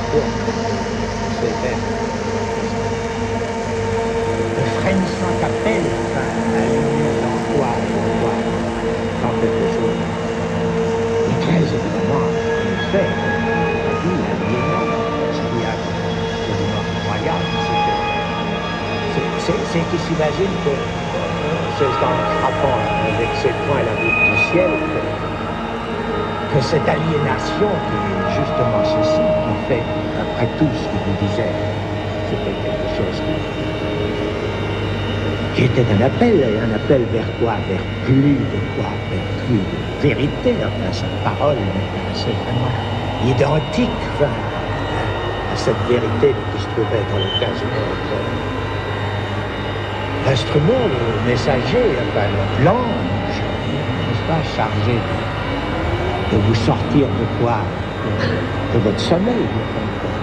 c'est même le frémissant appel à la lumière dans quoi on voit dans quelque chose. Et très évidemment, en effet, la vie aliénante, ce qu'il y a absolument incroyable, c'est qu'ils s'imaginent que c'est en frappant avec ses poings la voûte du ciel que cette aliénation qui est justement ceci, qui fait, après tout ce que vous disiez, c'était quelque chose qui était un appel vers quoi? Vers plus de quoi? Vers plus de vérité, enfin, cette parole, c'est vraiment identique, enfin, à cette vérité qui se trouvait dans le cas de l'instrument, le messager, enfin, l'ange, n'est-ce pas, chargé de vous sortir de quoi? De votre sommeil.